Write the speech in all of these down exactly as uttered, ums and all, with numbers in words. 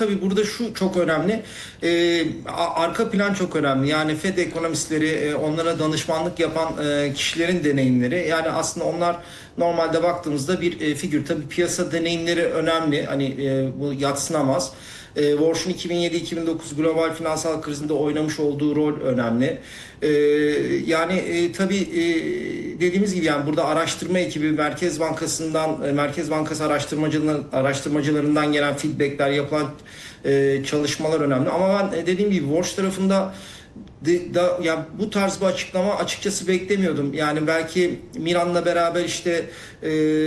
tabii burada şu çok önemli. E, arka plan çok önemli. Yani Fed ekonomistleri, e, onlara danışmanlık yapan e, kişilerin deneyimleri. Yani aslında onlar normalde baktığımızda bir e, figür. Tabii piyasa deneyimleri önemli. Hani e, bu yadsınamaz. E, Warsh'un iki bin yedi iki bin dokuz global finansal krizinde oynamış olduğu rol önemli. E, yani e, tabii e, dediğimiz gibi yani burada araştırma ekibi Merkez Bankası'ndan, e, Merkez Bankası araştırmacılar, araştırmacılarından gelen feedbackler, yapılan e, çalışmalar önemli. Ama ben e, dediğim gibi Warsh tarafında de, da, yani bu tarz bir açıklama açıkçası beklemiyordum. Yani belki Miran'la beraber işte e,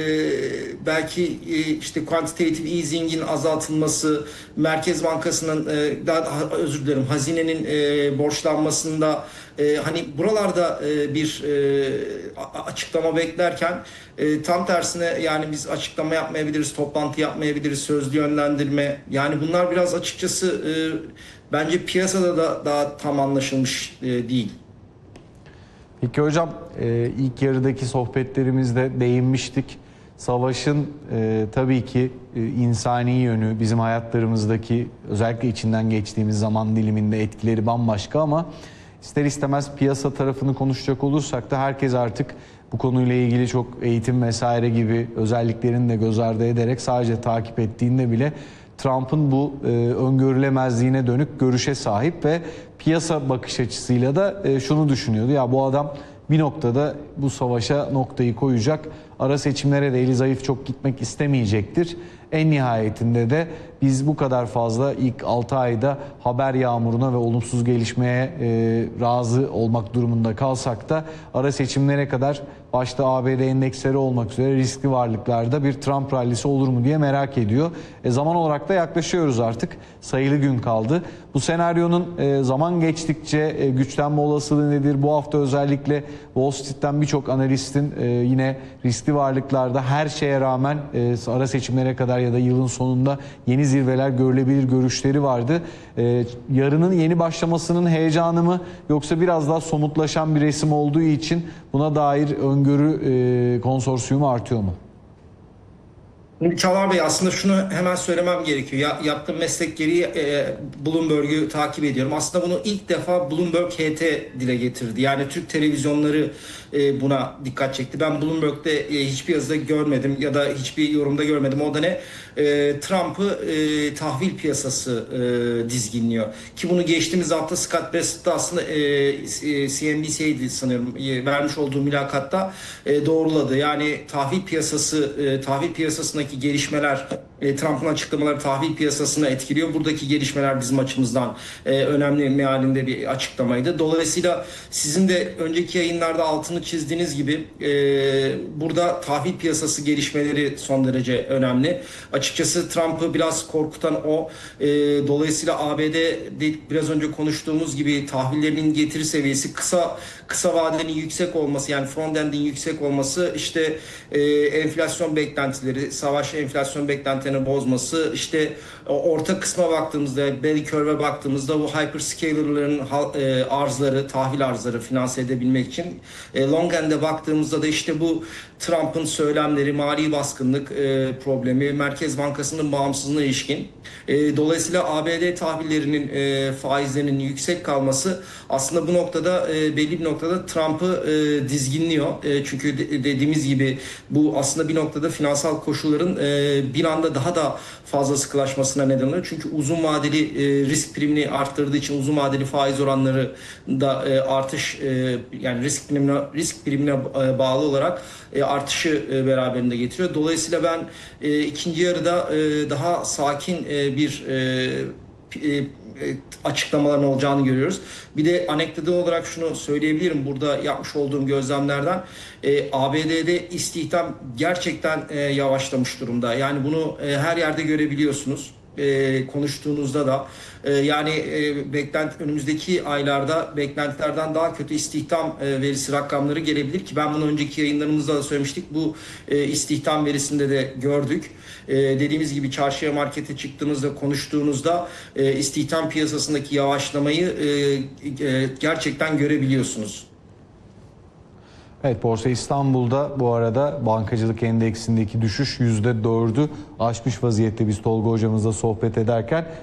belki e, işte quantitative easing'in azaltılması, Merkez Bankası'nın e, daha özür dilerim hazinenin e, borçlanmasında e, hani buralarda e, bir e, açıklama beklerken e, tam tersine yani biz açıklama yapmayabiliriz, toplantı yapmayabiliriz, sözlü yönlendirme, yani bunlar biraz açıkçası e, bence piyasada da daha tam anlaşılmış e, değil. Peki hocam, e, ilk yarıdaki sohbetlerimizde değinmiştik. Savaşın e, tabii ki e, insani yönü, bizim hayatlarımızdaki özellikle içinden geçtiğimiz zaman diliminde etkileri bambaşka ama ister istemez piyasa tarafını konuşacak olursak da herkes artık bu konuyla ilgili çok eğitim vesaire gibi özelliklerini de göz ardı ederek sadece takip ettiğinde bile Trump'ın bu e, öngörülemezliğine dönük görüşe sahip ve piyasa bakış açısıyla da e, şunu düşünüyordu. Ya bu adam bir noktada bu savaşa noktayı koyacak. Ara seçimlere de eli zayıf çok gitmek istemeyecektir. En nihayetinde de biz bu kadar fazla ilk altı ayda haber yağmuruna ve olumsuz gelişmeye e, razı olmak durumunda kalsak da ara seçimlere kadar başta A B D endeksleri olmak üzere riskli varlıklarda bir Trump rallisi olur mu diye merak ediyor. E, zaman olarak da yaklaşıyoruz artık. Sayılı gün kaldı. Bu senaryonun e, zaman geçtikçe e, güçlenme olasılığı nedir? Bu hafta özellikle Wall Street'ten birçok analistin e, yine riskli varlıklarda her şeye rağmen e, ara seçimlere kadar ya da yılın sonunda yeni zirveler görülebilir görüşleri vardı. E, yarının yeni başlamasının heyecanı mı yoksa biraz daha somutlaşan bir resim olduğu için buna dair öngörü e, konsorsiyumu artıyor mu? Çağlar Bey, aslında şunu hemen söylemem gerekiyor. Ya, yaptığım meslek gereği e, Bloomberg'u takip ediyorum. Aslında bunu ilk defa Bloomberg H T dile getirdi. Yani Türk televizyonları e, buna dikkat çekti. Ben Bloomberg'de e, hiçbir yazıda görmedim ya da hiçbir yorumda görmedim. O da ne? E, Trump'ı e, tahvil piyasası e, dizginliyor. Ki bunu geçtiğimiz hafta Scott Bessent aslında e, C N B C'ydi sanıyorum e, vermiş olduğu mülakatta e, doğruladı. Yani tahvil piyasası e, tahvil piyasasındaki gelişmeler, e, Trump'ın açıklamaları tahvil piyasasını etkiliyor. Buradaki gelişmeler bizim açımızdan e, önemli mealinde bir açıklamaydı. Dolayısıyla sizin de önceki yayınlarda altını çizdiğiniz gibi e, burada tahvil piyasası gelişmeleri son derece önemli. Açıkçası Trump'ı biraz korkutan o. E, dolayısıyla A B D'de biraz önce konuştuğumuz gibi tahvillerinin getiri seviyesi kısa kısa vadenin yüksek olması, yani front end'in yüksek olması, işte e, enflasyon beklentileri, savaş enflasyon beklentilerini bozması, işte orta kısma baktığımızda, belly curve'e baktığımızda bu hyperscaler'ların e, arzları, tahvil arzları finanse edebilmek için, e, long end'e baktığımızda da işte bu Trump'ın söylemleri, mali baskınlık e, problemi, Merkez Bankası'nın bağımsızlığına ilişkin. E, dolayısıyla A B D tahvillerinin e, faizlerinin yüksek kalması aslında bu noktada e, belli bir noktada Trump'ı e, dizginliyor. E, çünkü de, dediğimiz gibi bu aslında bir noktada finansal koşulların e, bir anda daha da fazla sıkılaşmasına neden oluyor. Çünkü uzun vadeli e, risk primini arttırdığı için uzun vadeli faiz oranları da e, artış e, yani risk primine, risk primine e, bağlı olarak e, artışı e, beraberinde getiriyor. Dolayısıyla ben e, ikinci yarıda e, daha sakin e, bir e, e, açıklamaların olacağını görüyoruz. Bir de anekdotal olarak şunu söyleyebilirim. Burada yapmış olduğum gözlemlerden e, A B D'de istihdam gerçekten e, yavaşlamış durumda. Yani bunu e, her yerde görebiliyorsunuz. E, konuştuğunuzda da e, yani e, beklenti önümüzdeki aylarda beklentilerden daha kötü istihdam e, verisi rakamları gelebilir ki ben bunu önceki yayınlarımızda da söylemiştik. Bu e, istihdam verisinde de gördük. E, dediğimiz gibi çarşıya, markete çıktığınızda, konuştuğunuzda e, istihdam piyasasındaki yavaşlamayı e, e, gerçekten görebiliyorsunuz. Evet, Borsa İstanbul'da bu arada bankacılık endeksindeki düşüş yüzde dördü aşmış vaziyette biz Tolga hocamızla sohbet ederken.